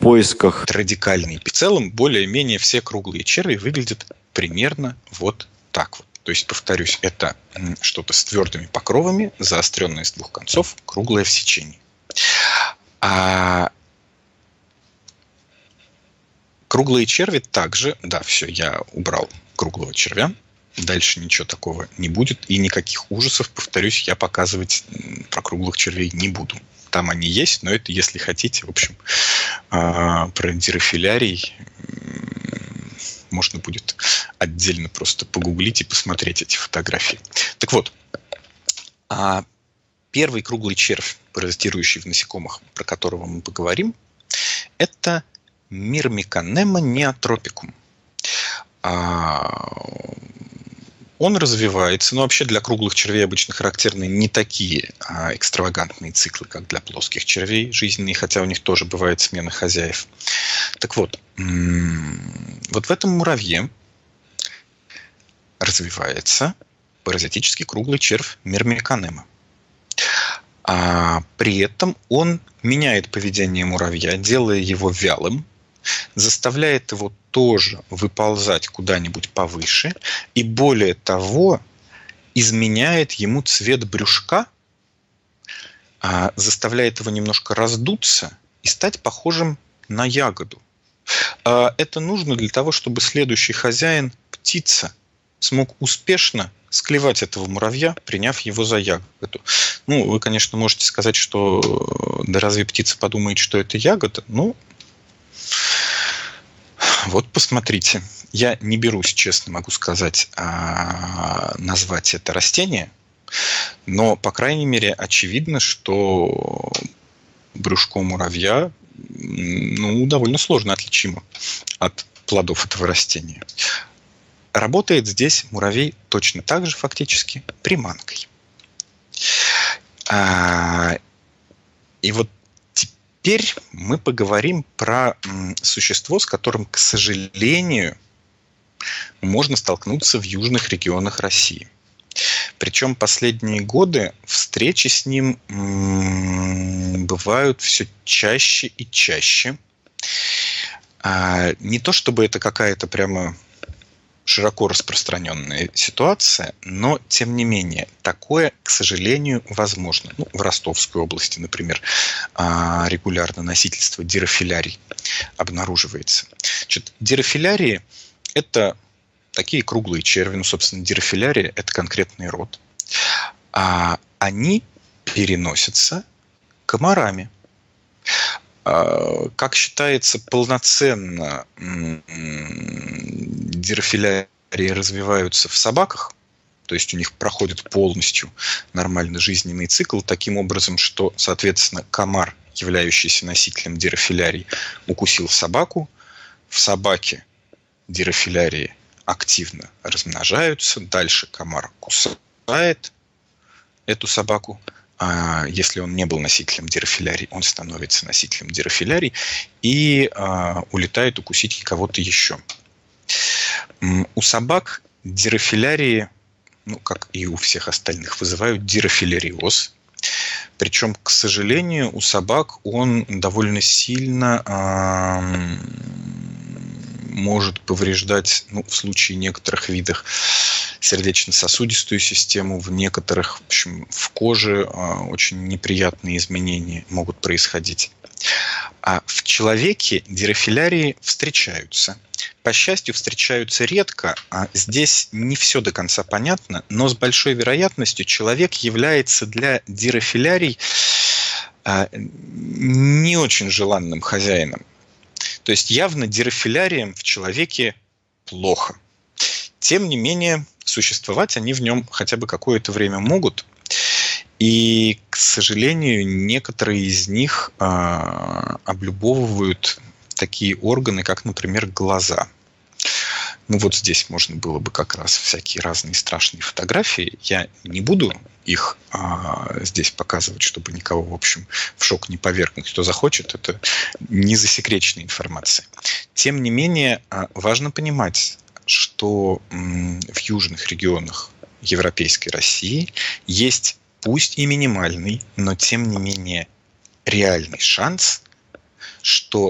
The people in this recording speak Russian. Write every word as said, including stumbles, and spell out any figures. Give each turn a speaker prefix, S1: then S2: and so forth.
S1: поисках.
S2: Радикальный. В целом, более-менее все круглые черви выглядят примерно вот так вот. То есть, повторюсь, это что-то с твердыми покровами, заостренное с двух концов, круглое в сечении. А круглые черви также, да, все, я убрал круглого червя. Дальше ничего такого не будет. И никаких ужасов, повторюсь, я показывать про круглых червей не буду. Там они есть, но это, если хотите, в общем, про дирофилярий можно будет отдельно просто погуглить и посмотреть эти фотографии. Так вот, первый круглый червь, паразитирующий в насекомых, про которого мы поговорим, это Myrmicanema neotropicum. Он развивается, но вообще для круглых червей обычно характерны не такие а, экстравагантные циклы, как для плоских червей жизненные, хотя у них тоже бывает смена хозяев. Так вот, м- вот в этом муравье развивается паразитический круглый червь Myrmicanema. А при этом он меняет поведение муравья, делая его вялым, заставляет его тоже выползать куда-нибудь повыше, и более того, изменяет ему цвет брюшка, а, заставляет его немножко раздуться и стать похожим на ягоду. А, это нужно для того, чтобы следующий хозяин, птица, смог успешно склевать этого муравья, приняв его за ягоду. Ну, вы, конечно, можете сказать, что да разве птица подумает, что это ягода? Ну, вот посмотрите. Я не берусь, честно могу сказать, назвать это растение, но, по крайней мере, очевидно, что брюшко муравья ну, довольно сложно отличимо от плодов этого растения. Работает здесь муравей точно так же, фактически, приманкой. И вот теперь мы поговорим про существо, с которым, к сожалению, можно столкнуться в южных регионах России. Причем последние годы встречи с ним бывают все чаще и чаще. Не то чтобы это какая-то прямо широко распространенная ситуация, но, тем не менее, такое, к сожалению, возможно. Ну, в Ростовской области, например, регулярно носительство дирофилярий обнаруживается. Значит, дирофилярии – это такие круглые черви, ну, собственно, дирофилярия – это конкретный род. А они переносятся комарами. Как считается, полноценно дирофилярии развиваются в собаках, то есть у них проходит полностью нормальный жизненный цикл, таким образом, что, соответственно, комар, являющийся носителем дирофилярий, укусил собаку, в собаке дирофилярии активно размножаются, дальше комар кусает эту собаку. А если он не был носителем дирофилярий, он становится носителем дирофилярий и а, улетает укусить кого-то еще. У собак дирофилярии, ну, как и у всех остальных, вызывают дирофиляриоз. Причем, к сожалению, у собак он довольно сильно а, может повреждать, ну, в случае некоторых видов, сердечно-сосудистую систему, в некоторых, в общем, в коже а, очень неприятные изменения могут происходить. А в человеке дирофилярии встречаются. По счастью, встречаются редко, а здесь не все до конца понятно, но с большой вероятностью человек является для дирофилярий а, не очень желанным хозяином. То есть явно дирофиляриям в человеке плохо. Тем не менее, существовать они в нем хотя бы какое-то время могут. И, к сожалению, некоторые из них а, облюбовывают такие органы, как, например, глаза. Ну вот здесь можно было бы как раз всякие разные страшные фотографии. Я не буду их а, здесь показывать, чтобы никого, в общем, в шок не повергнуть. Кто захочет, это не засекреченная информация. Тем не менее, а, важно понимать, что м, в южных регионах европейской России есть пусть и минимальный, но тем не менее реальный шанс, что